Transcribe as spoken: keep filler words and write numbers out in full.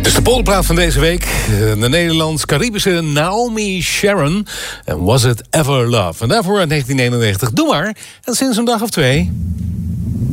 Dus de polderplaat van deze week. De Nederlands-Caribische Naomi Sharon. En Was It Ever Love? En daarvoor uit negentien eenennegentig. Doe maar. En sinds een dag of twee...